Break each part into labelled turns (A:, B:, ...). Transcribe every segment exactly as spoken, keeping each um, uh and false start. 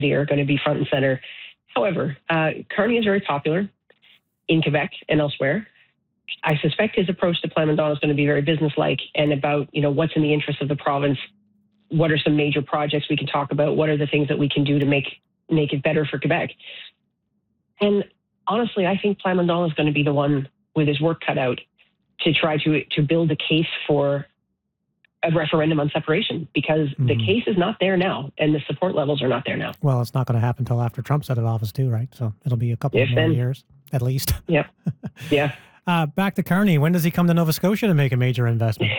A: are going to be front and center. However, uh, Carney is very popular in Quebec and elsewhere. I suspect his approach to Plamondon is going to be very businesslike and about, you know, what's in the interest of the province. What are some major projects we can talk about? What are the things that we can do to make make it better for Quebec? And honestly, I think Plamondon is going to be the one with his work cut out to try to to build a case for a referendum on separation, because mm-hmm. the case is not there now and the support levels are not there now.
B: Well, it's not going to happen until after Trump's out of office too, right? So it'll be a couple
A: if
B: of more
A: then,
B: years at least.
A: Yeah. Yeah.
B: uh, back to Carney. When does he come to Nova Scotia to make a major investment?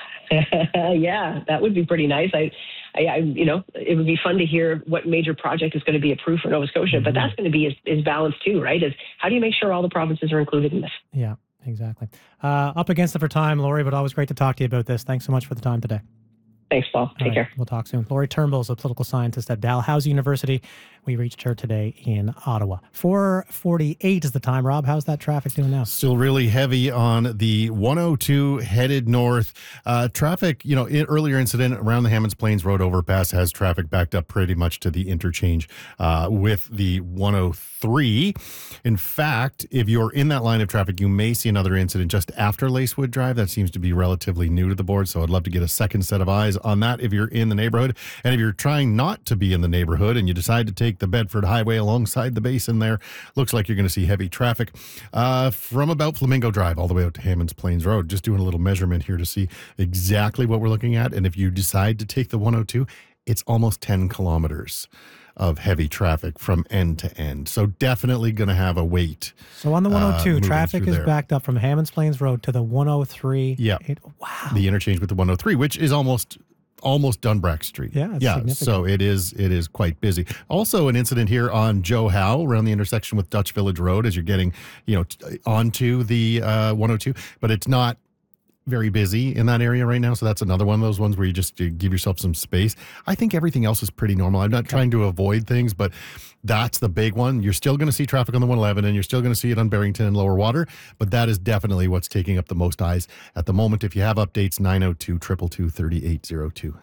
A: Yeah, that would be pretty nice. I, I, I, you know, it would be fun to hear what major project is going to be approved for Nova Scotia, mm-hmm. but that's going to be his, his balance too, right? Is how do you make sure all the provinces are included in this?
B: Yeah, exactly. Uh, up against it for time, Lori, but always great to talk to you about this. Thanks so much for the time today.
A: Thanks, Paul. Take
B: right,
A: care.
B: We'll talk soon. Lori Turnbull is a political scientist at Dalhousie University. We reached her today in Ottawa. four forty-eight is the time. Rob, how's that traffic doing now?
C: Still really heavy on the one oh two headed north. Uh, traffic, you know, in, earlier incident around the Hammonds Plains Road overpass has traffic backed up pretty much to the interchange uh, with the one oh three. In fact, if you're in that line of traffic, you may see another incident just after Lacewood Drive. That seems to be relatively new to the board, so I'd love to get a second set of eyes on that if you're in the neighborhood. And if you're trying not to be in the neighborhood and you decide to take the Bedford Highway alongside the basin there, looks like you're going to see heavy traffic uh, from about Flamingo Drive all the way out to Hammonds Plains Road. Just doing a little measurement here to see exactly what we're looking at. And if you decide to take the one oh two, it's almost ten kilometers of heavy traffic from end to end. So definitely going to have a wait.
B: So on the one oh two,
C: uh,
B: traffic is
C: there.
B: backed up from Hammonds Plains Road to the one oh three.
C: Yeah.
B: It, wow.
C: The interchange with the one oh three, which is almost almost Dunbrack Street.
B: Yeah, it's
C: yeah.
B: significant.
C: So it is it is quite busy. Also an incident here on Joe Howe around the intersection with Dutch Village Road as you're getting, you know, t- onto the uh, one oh two, but it's not very busy in that area right now. So that's another one of those ones where you just you give yourself some space. I think everything else is pretty normal. I'm not trying to avoid things, but that's the big one. You're still going to see traffic on the one eleven and you're still going to see it on Barrington and Lower Water, but that is definitely what's taking up the most eyes at the moment. If you have updates, nine oh two, two two two, three eight oh two.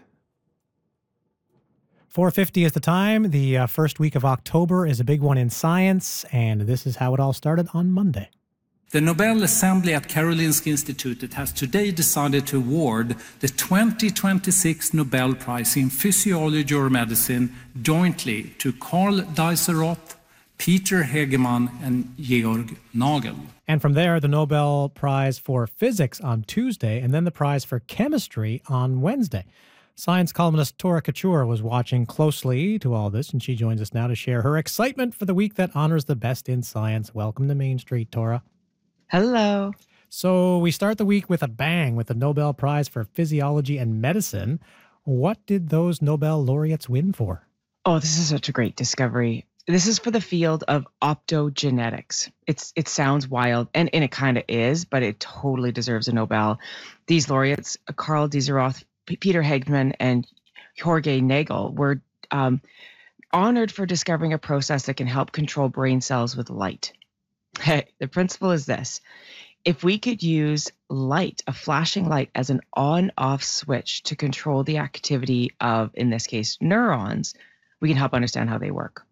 B: four fifty is the time. The uh, first week of October is a big one in science, and this is how it all started on Monday.
D: The Nobel Assembly at Karolinska Institutet has today decided to award the twenty twenty-six Nobel Prize in Physiology or Medicine jointly to Karl Dieseroth, Peter Hegemann, and Georg Nagel.
B: And from there, the Nobel Prize for Physics on Tuesday, and then the prize for Chemistry on Wednesday. Science columnist Tora Couture was watching closely to all this, and she joins us now to share her excitement for the week that honors the best in science. Welcome to Main Street, Tora.
E: Hello.
B: So we start the week with a bang with the Nobel Prize for Physiology and Medicine. What did those Nobel laureates win for?
E: Oh, this is such a great discovery. This is for the field of optogenetics. It's It sounds wild, and, and it kind of is, but it totally deserves a Nobel. These laureates, Karl Dieseroth, P- Peter Hegemann, and Jorge Nagel, were um, honored for discovering a process that can help control brain cells with light. The principle is this. If we could use light, a flashing light, as an on-off switch to control the activity of, in this case, neurons, we can help understand how they work.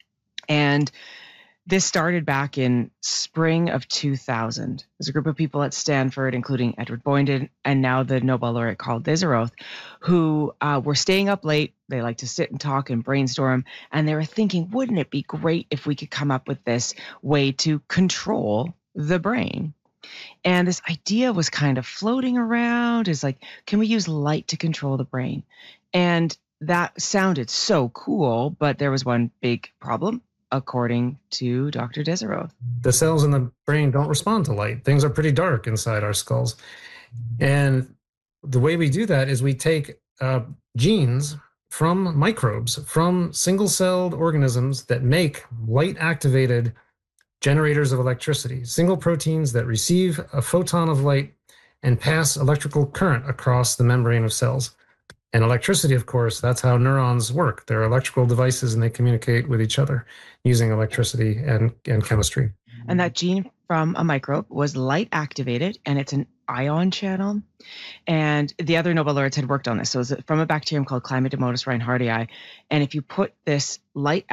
E: And this started back in spring of two thousand. There's a group of people at Stanford, including Edward Boyden and now the Nobel laureate Karl Dieseroth, who uh, were staying up late. They like to sit and talk and brainstorm. And they were thinking, wouldn't it be great if we could come up with this way to control the brain? And this idea was kind of floating around, is like, can we use light to control the brain? And that sounded so cool, but there was one big problem, according to Doctor Dieseroth.
F: The cells in the brain don't respond to light. Things are pretty dark inside our skulls. And the way we do that is we take uh, genes from microbes, from single-celled organisms that make light-activated generators of electricity, single proteins that receive a photon of light and pass electrical current across the membrane of cells. And electricity, of course, that's how neurons work. They're electrical devices and they communicate with each other using electricity and, and chemistry.
E: And that gene from a microbe was light activated, and it's an ion channel. And the other Nobel laureates had worked on this. So it's from a bacterium called Chlamydomonas reinhardtii. And if you put this light